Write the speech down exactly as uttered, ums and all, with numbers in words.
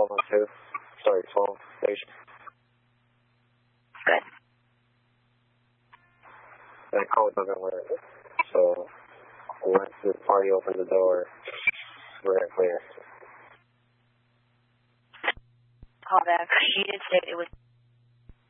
twelve oh two. Sorry, twelve station. Good. That code doesn't work. So once the party opens the door, we're clear. Call back. She did say it was